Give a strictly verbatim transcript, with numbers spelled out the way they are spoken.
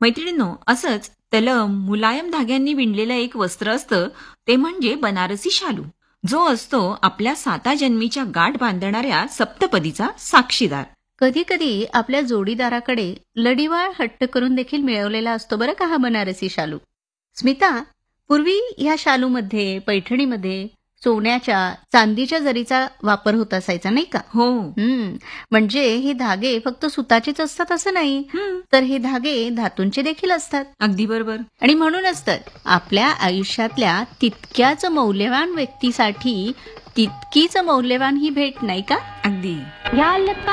मैत्रिणींनो, असंच तलम मुलायम धाग्यांनी विणलेलं एक वस्त्र असतं, ते म्हणजे बनारसी शालू, जो असतो आपल्या साता जन्मीच्या गाठ बांधणाऱ्या सप्तपदीचा साक्षीदार. कधी कधी आपल्या जोडीदाराकडे लढीवाळ हट्ट करून देखील मिळवलेला असतो बरं का हा बनारसी शालू. स्मिता, पूर्वी ह्या शालूमध्ये, पैठणीमध्ये सोन्याच्या, चांदीच्या जरीचा वापर होत असायचा नाही का? हो. हम्म म्हणजे हे धागे फक्त सुताचेच असतात असं नाही, हं, तर हे धागे धातूंचे देखील असतात. अगदी बरोबर. आणि म्हणूनच तर आपल्या आयुष्यातल्या तितक्याच मौल्यवान व्यक्तीसाठी तितकीच मौल्यवान ही भेट नाही का? अगदी. ह्या